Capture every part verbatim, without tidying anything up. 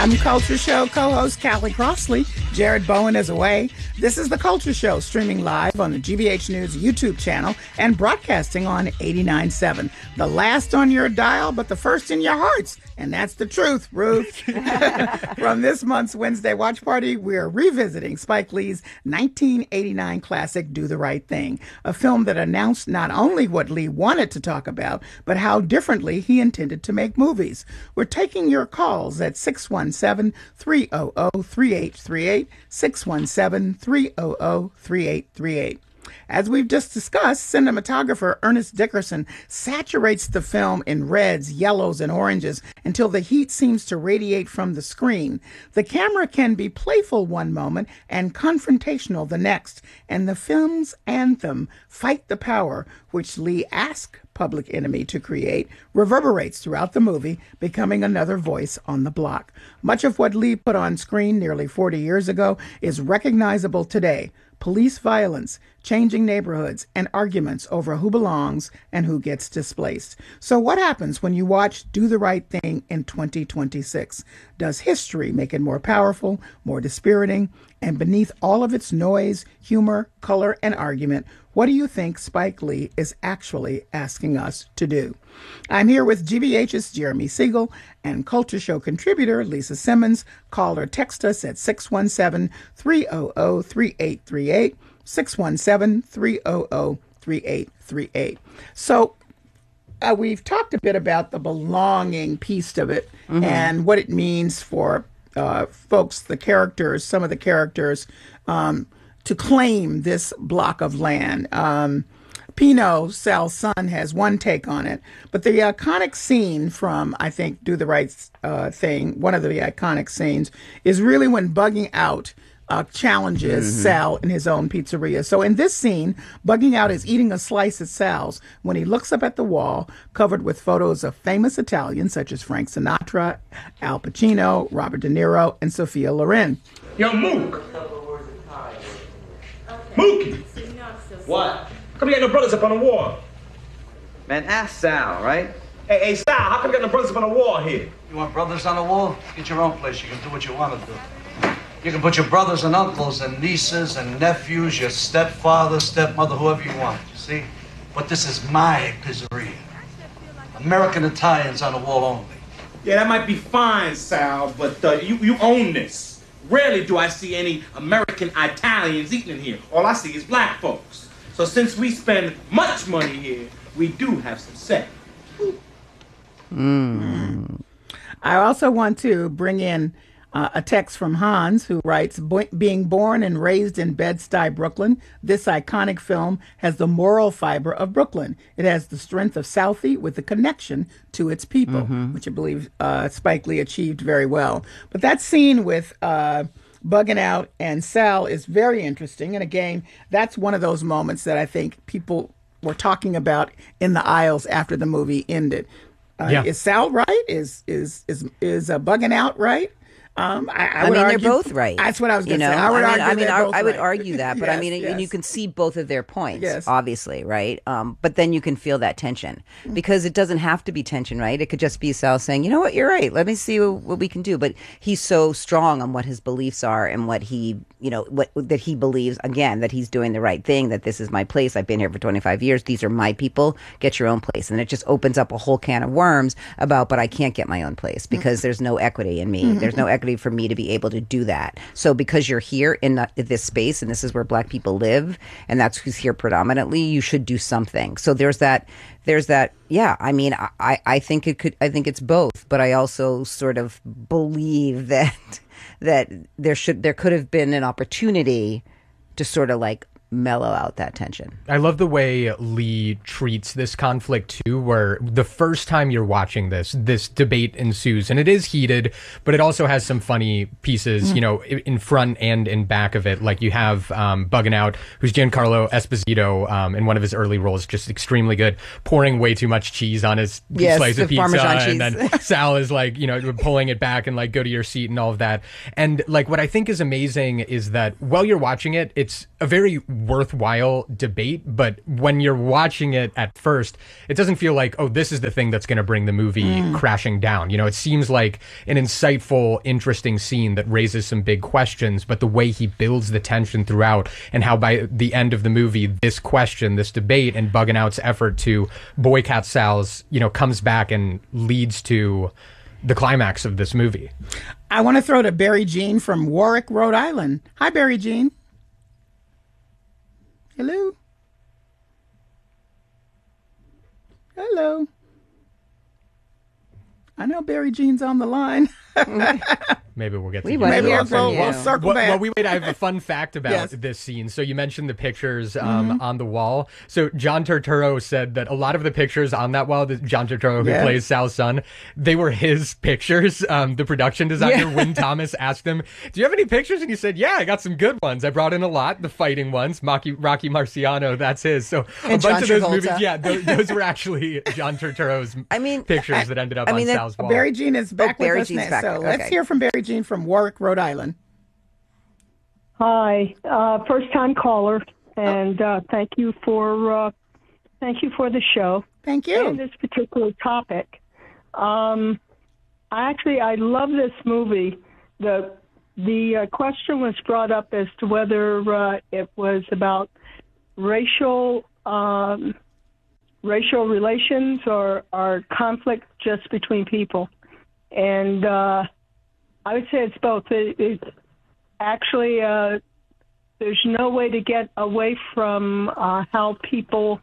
I'm Culture Show co-host Callie Crossley. Jared Bowen is away. This is The Culture Show, streaming live on the G B H News YouTube channel and broadcasting on eighty-nine point seven. The last on your dial, but the first in your hearts. And that's the truth, Ruth. From this month's Wednesday Watch Party, we're revisiting Spike Lee's nineteen eighty-nine classic, Do the Right Thing, a film that announced not only what Lee wanted to talk about, but how differently he intended to make movies. We're taking your calls at six one seven, three hundred, three eight three eight, six one seven, three hundred, three eight three eight. As we've just discussed, cinematographer Ernest Dickerson saturates the film in reds, yellows, and oranges until the heat seems to radiate from the screen. The camera can be playful one moment and confrontational the next, and the film's anthem, Fight the Power, which Lee asked Public Enemy to create, reverberates throughout the movie, becoming another voice on the block. Much of what Lee put on screen nearly forty years ago is recognizable today. Police violence, changing neighborhoods, and arguments over who belongs and who gets displaced. So what happens when you watch Do the Right Thing in twenty twenty-six? Does history make it more powerful, more dispiriting? And beneath all of its noise, humor, color, and argument, what do you think Spike Lee is actually asking us to do? I'm here with G B H's Jeremy Siegel and Culture Show contributor Lisa Simmons. Call or text us at six one seven, three hundred, three eight three eight, six one seven, three hundred, three eight three eight. So uh, we've talked a bit about the belonging piece of it mm-hmm. and what it means for uh, folks, the characters, some of the characters, um, to claim this block of land. Um, Pino, Sal's son, has one take on it, but the iconic scene from, I think, Do the Right uh, Thing, one of the iconic scenes, is really when Bugging Out uh, challenges mm-hmm. Sal in his own pizzeria. So in this scene, Bugging Out is eating a slice at Sal's when he looks up at the wall covered with photos of famous Italians such as Frank Sinatra, Al Pacino, Robert De Niro, and Sophia Loren. Yo, Mook! Mookie! What? Come you got no brothers up on the wall? Man, ask Sal, right? Hey, hey, Sal, how come you got no brothers up on the wall here? You want brothers on the wall? Get your own place. You can do what you want to do. You can put your brothers and uncles and nieces and nephews, your stepfather, stepmother, whoever you want, you see? But this is my pizzeria. American Italians on the wall only. Yeah, that might be fine, Sal, but uh, you, you own this. Rarely do I see any American Italians eating in here. All I see is black folks. So since we spend much money here, we do have some say. Mm. I also want to bring in uh, a text from Hans, who writes, being born and raised in Bed-Stuy, Brooklyn, this iconic film has the moral fiber of Brooklyn. It has the strength of Southie with a connection to its people, mm-hmm. which I believe uh, Spike Lee achieved very well. But that scene with uh, Bugging Out and Sal is very interesting. And again, that's one of those moments that I think people were talking about in the aisles after the movie ended. Uh, yeah. Is Sal right? Is is is is uh, Bugging Out right? Um, I, I, I would mean, argue, they're both right. That's what I was going to you know? say. I would I mean, argue I, mean, they're I, both I would right. argue that, but yes, I mean, yes. and you can see both of their points, yes. obviously, right? Um, but then you can feel that tension because it doesn't have to be tension, right? It could just be Sal saying, you know what, you're right. Let me see what, what we can do. But he's so strong on what his beliefs are and what he, you know, what that he believes, again, that he's doing the right thing, that this is my place. I've been here for twenty-five years. These are my people. Get your own place. And it just opens up a whole can of worms about, but I can't get my own place because mm-hmm. there's no equity in me. Mm-hmm. There's no equity for me to be able to do that. So because you're here in the, this space and this is where black people live and that's who's here predominantly, you should do something. So there's that, there's that, yeah, I mean, I, I think it could, I think it's both, but I also sort of believe that, that there should, there could have been an opportunity to sort of like mellow out that tension. I love the way Lee treats this conflict too, where the first time you're watching this, this debate ensues, and it is heated, but it also has some funny pieces, mm. you know, in front and in back of it. Like you have um, Bugging Out, who's Giancarlo Esposito um, in one of his early roles, just extremely good, pouring way too much cheese on his yes, slice of pizza, and cheese. then Sal is like, you know, pulling it back and like, go to your seat and all of that. And like what I think is amazing is that while you're watching it, it's a very worthwhile debate, but when you're watching it at first, it doesn't feel like, oh, this is the thing that's going to bring the movie mm. crashing down. You know, it seems like an insightful, interesting scene that raises some big questions, but the way he builds the tension throughout, and how by the end of the movie, this question, this debate, and Buggin' Out's effort to boycott Sal's, you know, comes back and leads to the climax of this movie. I want to throw to Barry Jean from Warwick, Rhode Island. Hi, Barry Jean. Hello. Hello. I know Barry Jean's on the line. Maybe we'll get to we you. Maybe we'll, we'll, we'll circle well, back. well, we wait. I have a fun fact about yes. this scene. So you mentioned the pictures um, Mm-hmm. on the wall. So John Turturro said that a lot of the pictures on that wall, that John Turturro, who yeah. plays Sal's son, they were his pictures. Um, the production designer, Yeah. Wynn Thomas, asked him, "Do you have any pictures?" And he said, "Yeah, I got some good ones. I brought in a lot. The fighting ones, Rocky, Rocky Marciano, that's his." So a And bunch John of those Travolta. movies, yeah, those, those were actually John Turturro's I mean, pictures I- that ended up I on mean, that- Sal's wall. Barry Jean is back Oh, Barry with us Jean's next. back. So let's Okay. hear from Barry Jean from Warwick, Rhode Island. Hi, uh, first time caller, and uh, thank you for uh, thank you for the show Thank you. and this particular topic. Um, I actually I love this movie. the The uh, question was brought up as to whether uh, it was about racial um, racial relations or, or conflict just between people, and uh, I would say it's both. It, it, Actually, uh, there's no way to get away from uh, how people,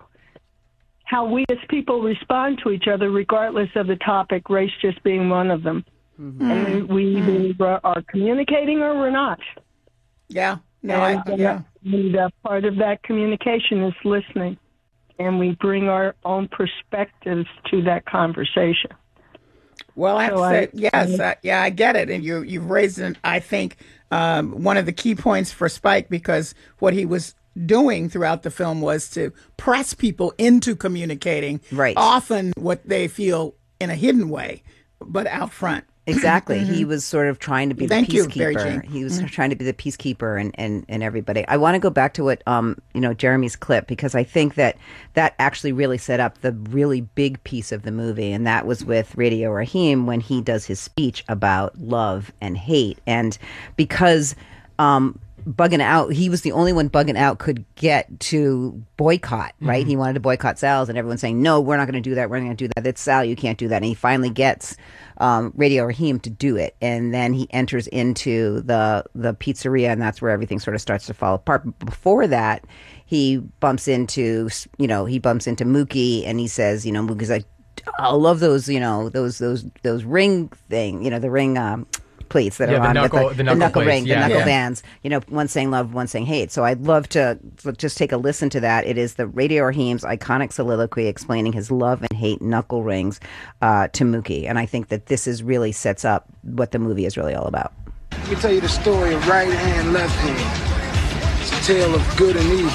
how we as people respond to each other, regardless of the topic, race just being one of them. Mm-hmm. And we Mm-hmm. either are communicating or we're not. Yeah. No, and, I, yeah. and uh, part of that communication is listening, and we bring our own perspectives to that conversation. Well, I have So to say, I- yes, uh, yeah, I get it. And you, you've raised, an, I think, um, one of the key points for Spike, because what he was doing throughout the film was to press people into communicating, Right. often what they feel in a hidden way, but out front. Exactly. He was sort of trying to be Thank the you, Barry peacekeeper. Jean. He was trying to be the peacekeeper and, and, and everybody. I want to go back to what, um, you know, Jeremy's clip, because I think that that actually really set up the really big piece of the movie. And that was with Radio Raheem when he does his speech about love and hate. And because, um, Buggin' Out, he was the only one Buggin' Out could get to boycott, right? Mm-hmm. He wanted to boycott Sal's, and everyone's saying, no, we're not going to do that. We're not going to do that. That's Sal. You can't do that. And he finally gets um, Radio Raheem to do it. And then he enters into the, the pizzeria, and that's where everything sort of starts to fall apart. But before that, he bumps into, you know, he bumps into Mookie, and he says, you know, Mookie's like, I love those, you know, those, those, those ring thing, you know, the ring, um, plates that Yeah, are the on knuckle- with the knuckle plates, ring, yeah. the knuckle Yeah. bands. You know, one saying love, one saying hate. So I'd love to just take a listen to that. It is the Radio Raheem's iconic soliloquy explaining his love and hate knuckle rings uh, to Mookie, and I think that this is really sets up what the movie is really all about. Let me tell you the story of right hand, left hand. It's a tale of good and evil.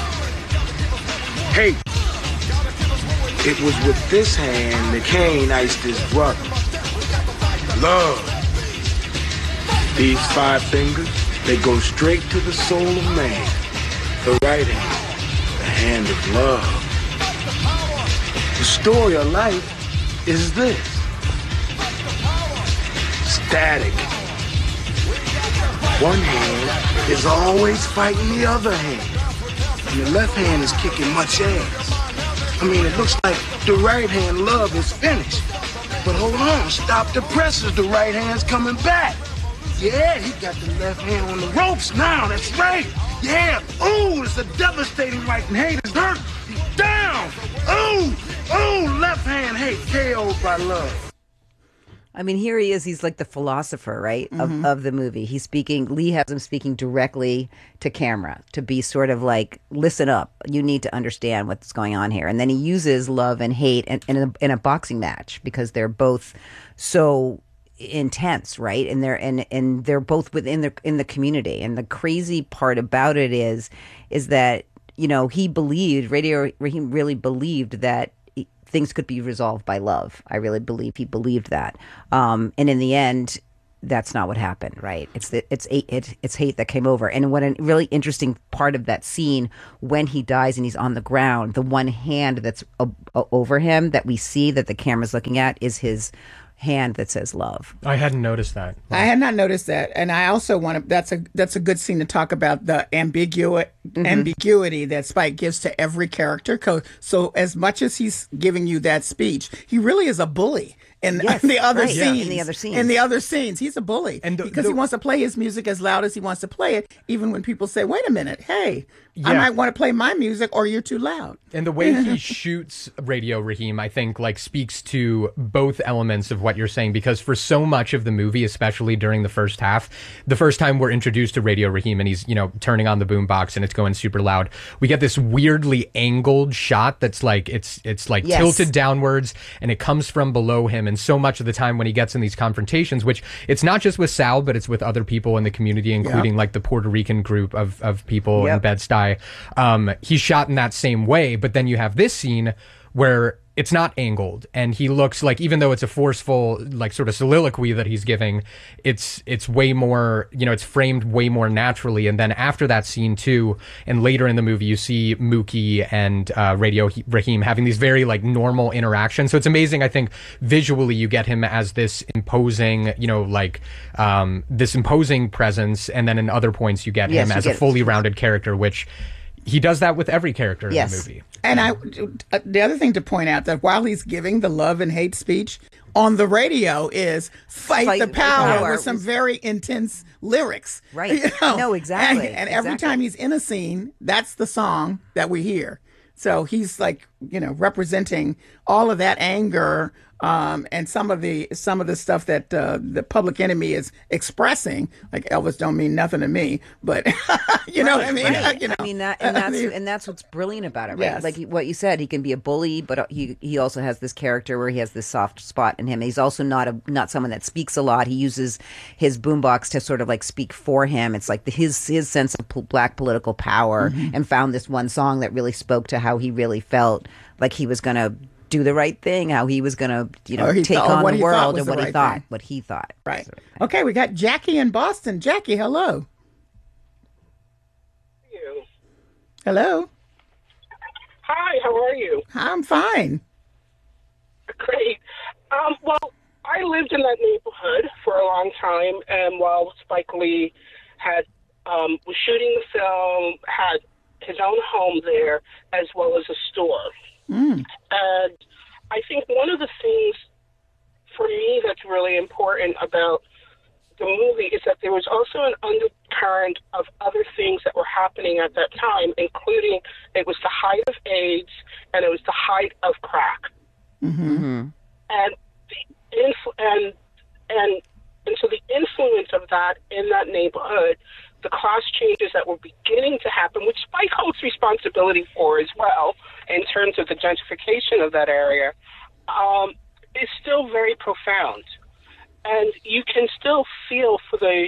Hate. It was with this hand that Cain iced his brother. Love. These five fingers, they go straight to the soul of man. The right hand, the hand of love. The story of life is this. Static. One hand is always fighting the other hand. And the left hand is kicking much ass. I mean, it looks like the right hand love is finished. But hold on, stop the presses, the right hand's coming back. Yeah, he got the left hand on the ropes now, that's right. Yeah, ooh, it's a devastating right hand. Hate is hurt, he's down. Ooh, ooh, left hand hate, K O'd by love. I mean, here he is. He's like the philosopher, right, of, Mm-hmm. of the movie. He's speaking, Lee has him speaking directly to camera to be sort of like, listen up. You need to understand what's going on here. And then he uses love and hate in, in, a, in a boxing match because they're both so intense, right? And they're and and they're both within the in the community. And the crazy part about it is, is that, you know, he believed, Radio Raheem really believed that things could be resolved by love. I really believe he believed that. Um, and in the end, that's not what happened, right? It's the, it's it, it's hate that came over. And what a really interesting part of that scene when he dies and he's on the ground, the one hand that's uh, over him that we see that the camera's looking at is his hand that says love. I hadn't noticed that. I had not noticed that, and I also want to. That's a that's a good scene to talk about the ambigu- mm-hmm. ambiguity that Spike gives to every character. So as much as he's giving you that speech, he really is a bully. In yes, the other right. scenes, in the other scenes, in the other scenes, he's a bully, and the, because the, he wants to play his music as loud as he wants to play it, even when people say, "Wait a minute, hey, yeah. I might want to play my music, or you're too loud." And the way he shoots Radio Raheem, I think, like speaks to both elements of what you're saying, because for so much of the movie, especially during the first half, the first time we're introduced to Radio Raheem and he's, you know, turning on the boombox and it's going super loud, we get this weirdly angled shot that's like it's it's like yes. tilted downwards, and it comes from below him. And so much of the time when he gets in these confrontations, which it's not just with Sal, but it's with other people in the community, including yep. like the Puerto Rican group of, of people yep. in Bed-Stuy, um, he's shot in that same way. But then you have this scene where it's not angled, and he looks like, even though it's a forceful, like, sort of soliloquy that he's giving, it's it's way more, you know, it's framed way more naturally. And then after that scene too, and later in the movie, you see Mookie and uh, Radio Raheem having these very like normal interactions. So it's amazing. I think visually you get him as this imposing, you know, like um, this imposing presence, and then in other points you get yes, him you as get a fully rounded character, which he does that with every character yes. in the movie. And I, the other thing to point out, that while he's giving the love and hate speech on the radio is "fight, fight the, power, the power" with some very intense lyrics. Right. You know? No, exactly. And, and exactly. every time he's in a scene, that's the song that we hear. So he's like, you know, representing all of that anger, um, and some of the some of the stuff that uh, the Public Enemy is expressing. Like, Elvis don't mean nothing to me, but you know right, what I mean. Right. You know, I mean that, and that's I mean, and that's what's brilliant about it, right? Yes. Like what you said, he can be a bully, but he he also has this character where he has this soft spot in him. He's also not a not someone that speaks a lot. He uses his boombox to sort of like speak for him. It's like the, his his sense of po- black political power, mm-hmm. and found this one song that really spoke to how he really felt like he was going to do the right thing, how he was going to, you know, take thought, on the world, the and what right he thought, thing. what he thought. Right. Okay, we got Jackie in Boston. Jackie, hello. You. Hello. Hi, how are you? I'm fine. Great. Um, well, I lived in that neighborhood for a long time, and while Spike Lee had um, was shooting the film, had his own home there, as well as a store. Mm. And I think one of the things for me that's really important about the movie is that there was also an undercurrent of other things that were happening at that time, including it was the height of AIDS and it was the height of crack. Mm-hmm. And the influ- and and and so the influence of that in that neighborhood, the class changes that were beginning to happen, which Spike holds responsibility for as well, in terms of the gentrification of that area, um, is still very profound. And you can still feel for the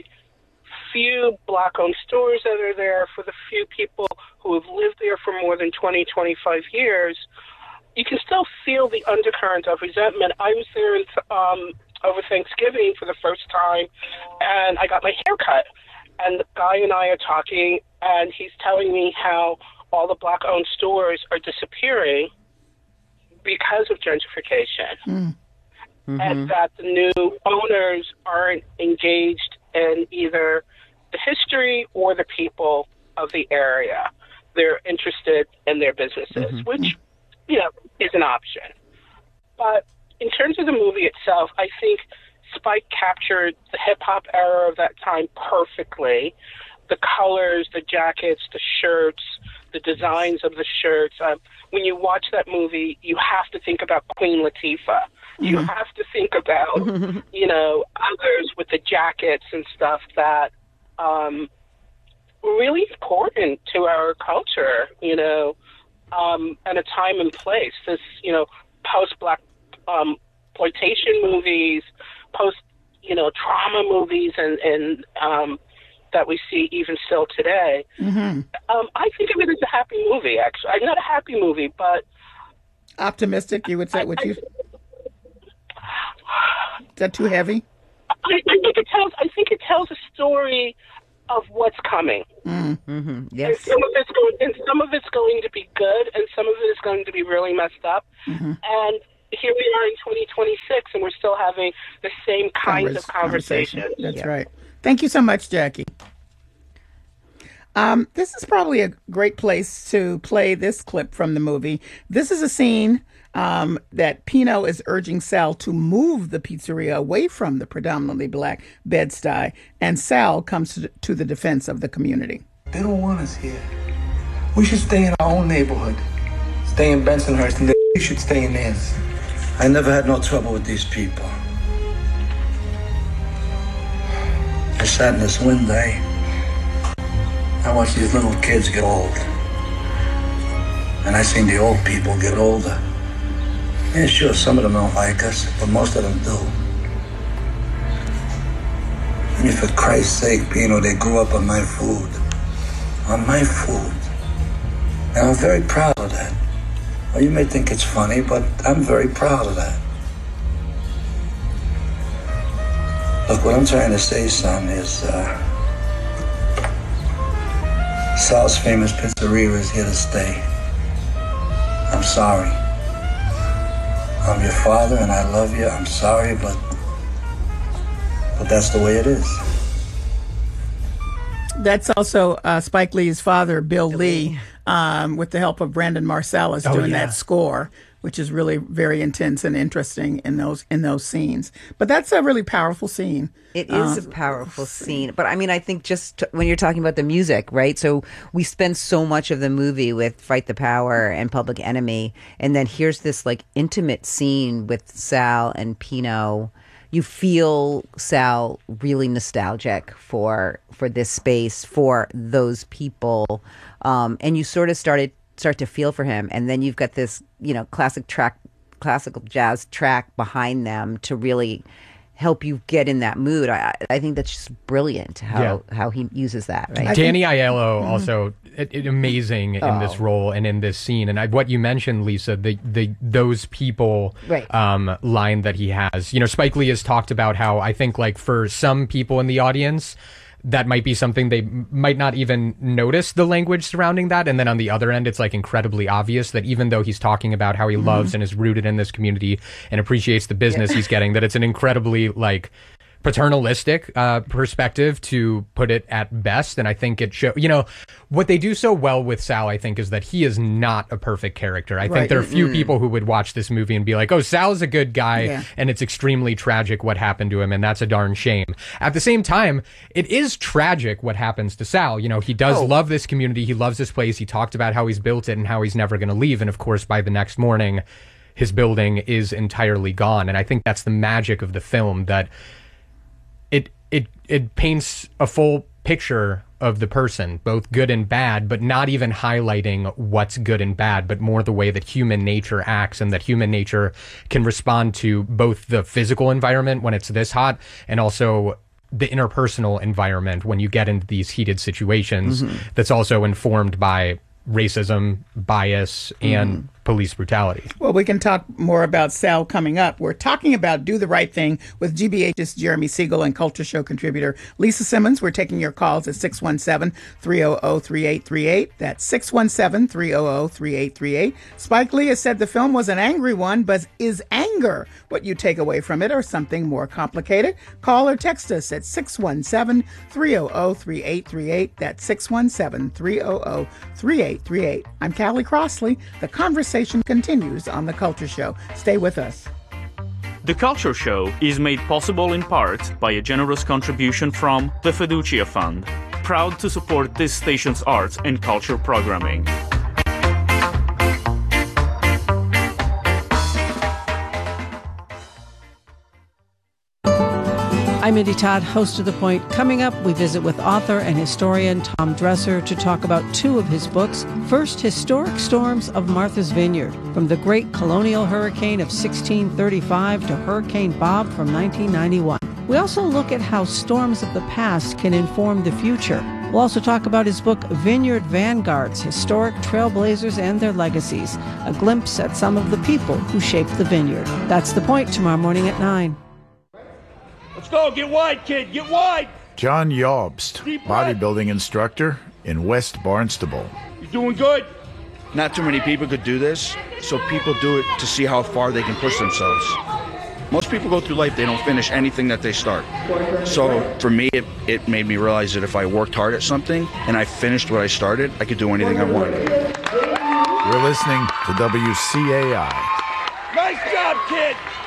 few black-owned stores that are there, for the few people who have lived there for more than twenty, twenty-five years, you can still feel the undercurrent of resentment. I was there um, over Thanksgiving for the first time, and I got my hair cut. And the guy and I are talking, and he's telling me how all the black-owned stores are disappearing because of gentrification. Mm. Mm-hmm. And that the new owners aren't engaged in either the history or the people of the area. They're interested in their businesses, Mm-hmm. which, you know, is an option. But in terms of the movie itself, I think Spike captured the hip-hop era of that time perfectly. The colors, the jackets, the shirts, the designs of the shirts. Um, when you watch that movie, you have to think about Queen Latifah. You Mm-hmm. have to think about, you know, others with the jackets and stuff that um, were really important to our culture, you know, um, and a time and place. This, you know, post-black um, exploitation movies, post, you know, trauma movies, and, and um, that we see even still today. Mm-hmm. Um, I think of it as a happy movie, actually. Not a happy movie, but... Optimistic, you would say, I, would I, you? Is that too heavy? I, I think it tells. I think it tells a story of what's coming. Mm. Mm-hmm. Yes. And some of it's going, and some of it's going to be good, and some of it is going to be really messed up. Mm-hmm. And here we are in twenty twenty-six, and we're still having the same kinds Converse, of conversation. conversation. That's yeah. right. Thank you so much, Jackie. Um, this is probably a great place to play this clip from the movie. This is a scene um, that Pino is urging Sal to move the pizzeria away from the predominantly black Bed-Stuy, and Sal comes to, to the defense of the community. They don't want us here. We should stay in our own neighborhood. Stay in Bensonhurst, and they should stay in theirs. I never had no trouble with these people. I sat in this window. I watched these little kids get old. And I seen the old people get older. Yeah, sure, some of them don't like us, but most of them do. I mean, for Christ's sake, Pino, they grew up on my food. On my food. And I'm very proud of that. Well, you may think it's funny, but I'm very proud of that. Look, what I'm trying to say, son, is uh, Sal's Famous Pizzeria is here to stay. I'm sorry. I'm your father and I love you. I'm sorry, but but that's the way it is. That's also uh, Spike Lee's father, Bill Lee, um, with the help of Brandon Marsalis oh, doing yeah. that score, which is really very intense and interesting in those in those scenes. But that's a really powerful scene. It is um, a powerful scene. But I mean, I think just t- when you're talking about the music, right? So we spend so much of the movie with Fight the Power and Public Enemy. And then here's this like intimate scene with Sal and Pino. You feel Sal really nostalgic for for this space, for those people. Um, and you sort of started start to feel for him. And then you've got this, you know, classic track, classical jazz track behind them to really help you get in that mood. I, I think that's just brilliant how, yeah. how he uses that. Right? Danny Aiello mm-hmm. also it, it, amazing oh. in this role and in this scene. And I, what you mentioned, Lisa, the the those people right. um, line that he has. You know, Spike Lee has talked about how I think like for some people in the audience, that might be something they might not even notice the language surrounding that. And then on the other end, it's like incredibly obvious that even though he's talking about how he mm-hmm. loves and is rooted in this community and appreciates the business yeah. he's getting, that it's an incredibly like paternalistic uh, perspective to put it at best. And I think it show, you know, what they do so well with Sal, I think, is that he is not a perfect character. I right. think there are few mm-hmm. people who would watch this movie and be like, oh, Sal's a good guy yeah. and it's extremely tragic what happened to him and that's a darn shame. At the same time, it is tragic what happens to Sal. You know, he does oh. love this community. He loves this place. He talked about how he's built it and how he's never going to leave. And of course, by the next morning, his building is entirely gone. And I think that's the magic of the film, that it it it paints a full picture of the person, both good and bad, but not even highlighting what's good and bad, but more the way that human nature acts, and that human nature can respond to both the physical environment when it's this hot and also the interpersonal environment when you get into these heated situations. Mm-hmm. That's also informed by racism, bias, and mm. police brutality. Well, we can talk more about Sal coming up. We're talking about Do the Right Thing with G B H's Jeremy Siegel and Culture Show contributor Lisa Simmons. We're taking your calls at six one seven, three hundred, three eight three eight. That's six one seven, three hundred, three eight three eight. Spike Lee has said the film was an angry one, but is anger what you take away from it or something more complicated? Call or text us at six one seven, three hundred, three eight three eight. That's six one seven, three hundred, three eight three eight. I'm Callie Crossley. The conversation continues on The Culture Show. Stay with us. The Culture Show is made possible in part by a generous contribution from the Fiducia Fund, proud to support this station's arts and culture programming. I'm Mindy Todd, host of The Point. Coming up, we visit with author and historian Tom Dresser to talk about two of his books. First, Historic Storms of Martha's Vineyard, from the great colonial hurricane of sixteen thirty-five to Hurricane Bob from nineteen ninety-one. We also look at how storms of the past can inform the future. We'll also talk about his book, Vineyard Vanguards, Historic Trailblazers and Their Legacies, a glimpse at some of the people who shaped the vineyard. That's The Point, tomorrow morning at nine. Let's go. Get wide, kid. Get wide. John Yobst, bodybuilding instructor in West Barnstable. You're doing good. Not too many people could do this, so people do it to see how far they can push themselves. Most people go through life, they don't finish anything that they start. So for me, it, it made me realize that if I worked hard at something and I finished what I started, I could do anything I wanted. You're listening to W C A I. Nice job, kid.